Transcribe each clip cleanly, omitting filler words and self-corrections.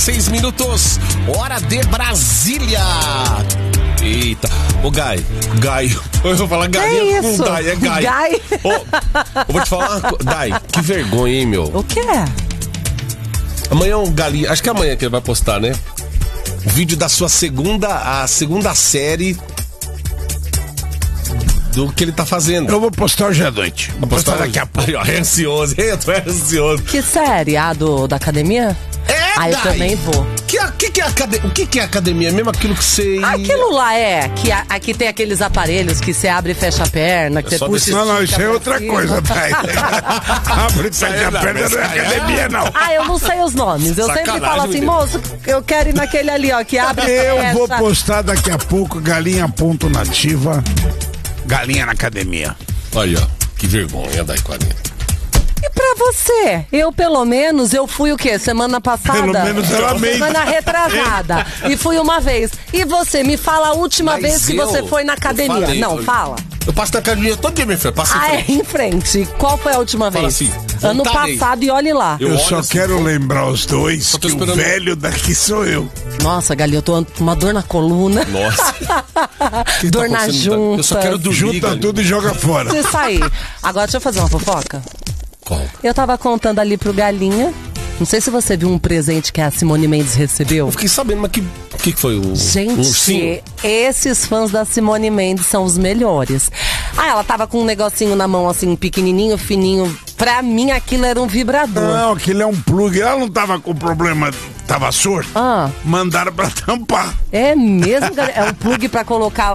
6 minutos, hora de Brasília. Eita, ô Gai, eu vou falar galinha com Gai, é Gai. Eu vou te falar uma coisa, Gai, que vergonha, hein, meu? O quê? Amanhã um galinha, acho que é amanhã que ele vai postar, né? O vídeo da sua segunda série do que ele tá fazendo. Eu vou postar hoje à noite. Vou postar daqui a pouco. É ansioso, eu tô ansioso. Que série? A da academia? Eu também vou. O que é academia? Mesmo aquilo que você... Aquilo lá que aqui tem aqueles aparelhos que você abre e fecha a perna, que você puxa... Não, isso é outra coisa, Thay. Abre e fecha a perna não é academia, não. Eu não sei os nomes. Eu sempre falo assim, moço, eu quero ir naquele ali, ó, que abre e fecha. Eu vou postar daqui a pouco galinha.nativa, galinha na academia. Olha, que vergonha da Iquarinha. E pra você? Eu, pelo menos, eu fui o quê? Semana passada? Pelo menos ela mesma. Semana retrasada. E fui uma vez. E você, me fala a última vez que você foi na academia. Fala. Eu passo na academia todo dia, minha filha. Em frente. Qual foi a última vez? Assim, ano passado, e olhe lá. Eu só quero lembrar os dois que o velho daqui sou eu. Nossa, Galinha, eu tô com uma dor na coluna. Nossa. Dor na junta. Eu só quero dormir. Junta tudo e joga fora. Isso aí. Agora, deixa eu fazer uma fofoca. Qual? Eu tava contando ali pro Galinha. Não sei se você viu um presente que a Simone Mendes recebeu. Eu fiquei sabendo, mas o que foi o... Gente, esses fãs da Simone Mendes são os melhores. Ela tava com um negocinho na mão, assim, pequenininho, fininho. Pra mim, aquilo era um vibrador. Não, aquilo é um plug. Ela não tava com problema, tava surdo. Mandaram pra tampar. É mesmo, Galinha? É um plug pra colocar...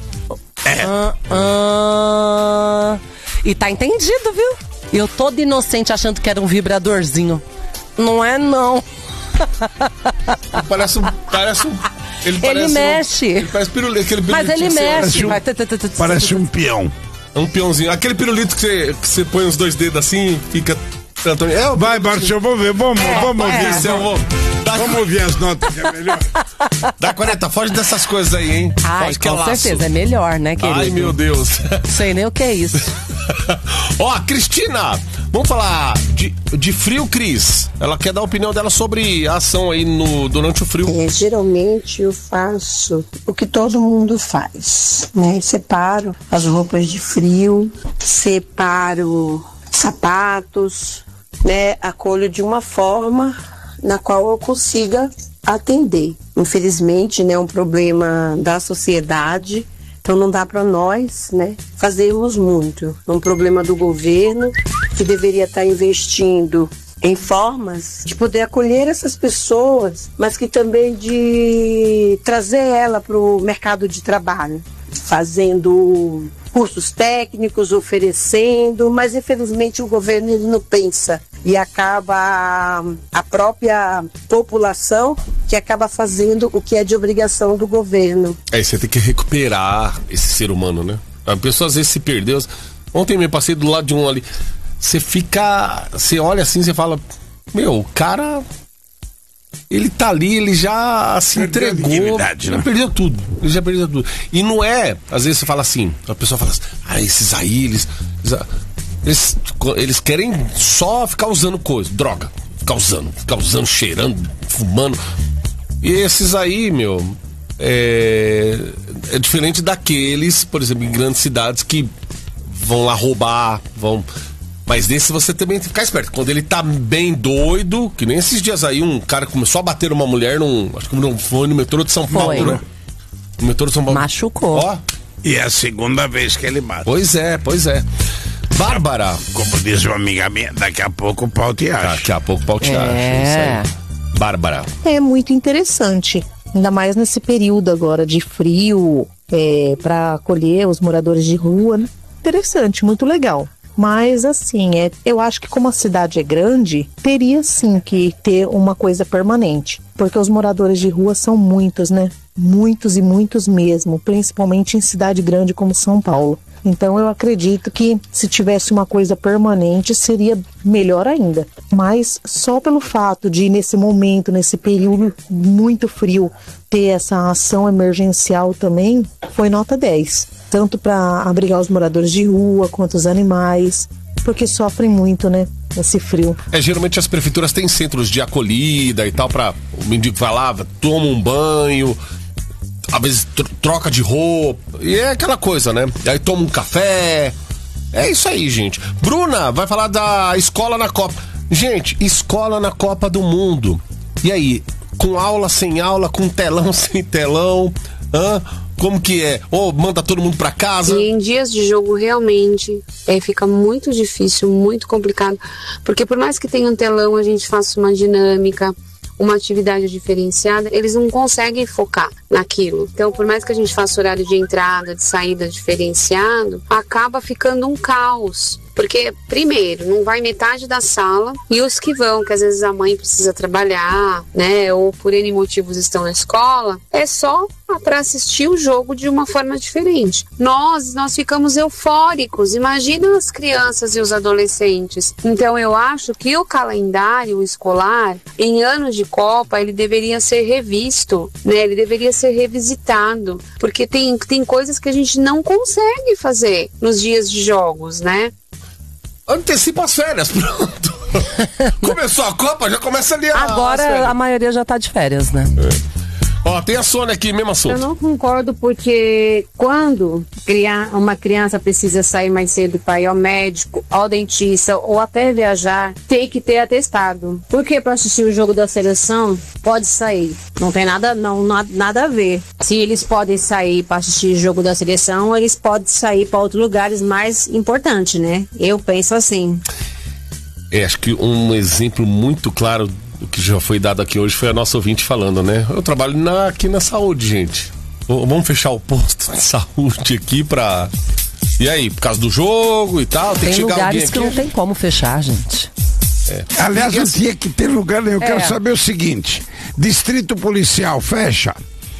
E tá entendido, viu? Eu toda inocente achando que era um vibradorzinho. Não é, não. Parece um... Ele mexe. Ele parece pirulito. Mas ele mexe. Parece um peão. É um peãozinho. Aquele pirulito que você põe os dois dedos assim e fica... Vai, Bartô, eu vou ver. Vamos ouvir. Vamos ouvir as notas, que é melhor. Dá 40, foge dessas coisas aí, hein? Foge que com certeza, é melhor, né, querido? Ai, meu Deus. Não sei nem o que é isso. Cristina, vamos falar de frio, Cris. Ela quer dar a opinião dela sobre a ação aí durante o frio. Geralmente eu faço o que todo mundo faz, né? Separo as roupas de frio, separo sapatos, né? Acolho de uma forma na qual eu consiga atender. Infelizmente, né, é um problema da sociedade, então não dá para nós, né, fazermos muito. É um problema do governo que deveria estar investindo em formas de poder acolher essas pessoas, mas que também de trazer ela para o mercado de trabalho, fazendo cursos técnicos, oferecendo, mas infelizmente o governo ele não pensa e acaba a própria população que acaba fazendo o que é de obrigação do governo. Você tem que recuperar esse ser humano, né? A pessoa às vezes se perdeu. Ontem eu passei do lado de um ali. Você olha assim, você fala, o cara... Ele tá ali, ele já se entregou. Ele já perdeu tudo. E não é, às vezes você fala assim, a pessoa fala assim, esses aí, eles querem só ficar usando coisa, droga. Ficar usando, cheirando, fumando. E esses aí, é diferente daqueles, por exemplo, em grandes cidades que vão lá roubar, Mas desse você também tem que ficar esperto. Quando ele tá bem doido, que nem esses dias aí, um cara começou a bater uma mulher acho que não foi no metrô de São Paulo, né? No metrô de São Paulo. Machucou. E é a segunda vez que ele mata. Pois é. Bárbara. Como diz uma amiga minha, daqui a pouco o pau te acha. Daqui a pouco o pau te acha. Isso aí. Bárbara. É muito interessante. Ainda mais nesse período agora de frio, para acolher os moradores de rua. Né? Interessante, muito legal. Mas assim, eu acho que como a cidade é grande, teria sim que ter uma coisa permanente. Porque os moradores de rua são muitos, né? Muitos e muitos mesmo, principalmente em cidade grande como São Paulo. Então eu acredito que se tivesse uma coisa permanente seria melhor ainda. Mas só pelo fato de nesse momento, nesse período muito frio, ter essa ação emergencial também, foi nota 10. Tanto para abrigar os moradores de rua, quanto os animais. porque sofrem muito, né? Esse frio. Geralmente as prefeituras têm centros de acolhida e tal, pra o mendigo vai lá, toma um banho, às vezes troca de roupa, e é aquela coisa, né? Aí toma um café. É isso aí, gente. Bruna vai falar da escola na Copa. Gente, escola na Copa do Mundo. E aí, com aula, sem aula, com telão, sem telão, como que é? Ou manda todo mundo pra casa? E em dias de jogo, realmente, fica muito difícil, muito complicado. Porque por mais que tenha um telão, a gente faça uma dinâmica, uma atividade diferenciada, eles não conseguem focar naquilo. Então, por mais que a gente faça horário de entrada, de saída diferenciado, acaba ficando um caos. Porque, primeiro, não vai metade da sala, e os que vão, que às vezes a mãe precisa trabalhar, né, ou por N motivos estão na escola, é só para assistir o jogo de uma forma diferente. Nós ficamos eufóricos, imagina as crianças e os adolescentes. Então, eu acho que o calendário escolar, em anos de Copa, ele deveria ser revisto, né, ele deveria ser revisitado, porque tem coisas que a gente não consegue fazer nos dias de jogos, né? Antecipa as férias, pronto. Começou a Copa, já começa ali Agora a maioria já tá de férias, né? Ó, tem a Sônia aqui, mesmo assunto. Eu não concordo, porque quando uma criança precisa sair mais cedo para ir ao médico, ao dentista ou até viajar, tem que ter atestado. Porque para assistir o jogo da seleção, pode sair. Não tem nada a ver. Se eles podem sair para assistir o jogo da seleção, eles podem sair para outros lugares mais importantes, né? Eu penso assim. Acho que um exemplo muito claro do que já foi dado aqui hoje foi a nossa ouvinte falando, né? Eu trabalho aqui na saúde, gente. Vamos fechar o posto de saúde aqui pra... E aí, por causa do jogo e tal, tem que chegar alguém aqui. Tem lugares que não tem como fechar, gente. Aliás, não tinha que ter lugar nenhum. Eu quero saber o seguinte: distrito policial fecha?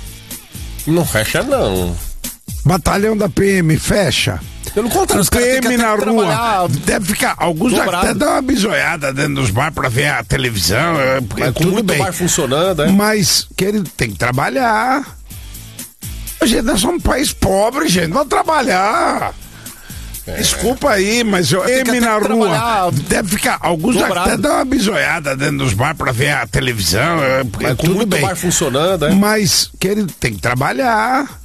Não fecha, não. Batalhão da PM fecha? Pelo contrário, os caras têm que na rua. Deve ficar. Alguns até dão uma bisoiada dentro dos bares pra ver a televisão. Mas tudo muito bem. Bar funcionando, Mas, querido, tem que trabalhar. Gente, nós somos um país pobre, gente. Vamos trabalhar. Desculpa aí, mas na rua deve ficar. Alguns até dão uma bisoiada dentro dos bares pra ver a televisão. Mas tudo bem. Bar funcionando, Mas, querido, tem que trabalhar.